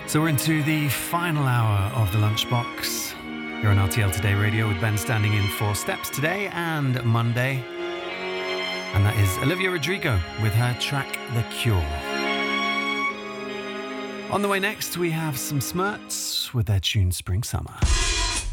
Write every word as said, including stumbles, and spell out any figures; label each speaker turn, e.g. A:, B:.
A: So we're into the final hour of the Lunchbox. You're on R T L Today Radio with Ben standing in for Steps today and Monday. And that is Olivia Rodrigo with her track The Cure. On the way next, we have some Smirts with their tune Spring Summer.